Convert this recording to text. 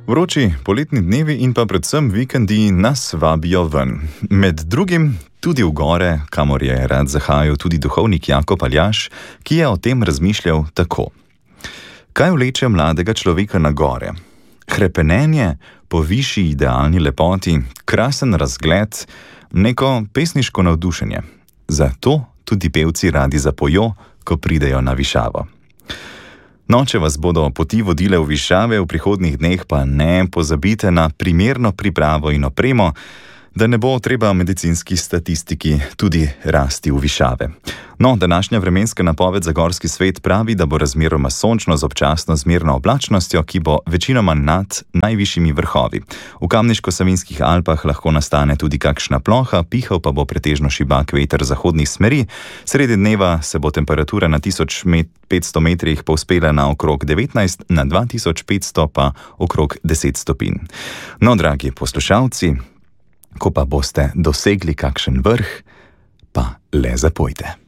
Vroči poletni dnevi in pa predvsem vikendi nas vabijo ven. Med drugim tudi v gore, kamor je rad zahajal tudi duhovnik Jakob Aljaž, ki je o tem razmišljal tako. Kaj vleče mladega človeka na gore? Hrepenenje po višji idealni lepoti, krasen razgled, neko pesniško navdušenje. Zato tudi pevci radi zapojo, ko pridejo na višavo. No, če vas bodo poti vodile v višave v prihodnjih dneh, pa ne pozabite na primerno pripravo in opremo, da ne bo treba medicinski statistiki tudi rasti v višave. No, današnja vremenska napoved za gorski svet pravi, da bo razmeroma sončno z občasno zmerno oblačnostjo, ki bo večinoma nad najvišjimi vrhovi. V Kamniško-Savinjskih Alpah lahko nastane tudi kakšna ploha, pihal pa bo pretežno šibak veter zahodnih smeri. Sredi dneva se bo temperatura na 1500 metrih povzpela na okrog 19, na 2500 pa okrog 10 stopinj. No, dragi poslušalci, ko pa boste dosegli kakšen vrh, pa le zapojte.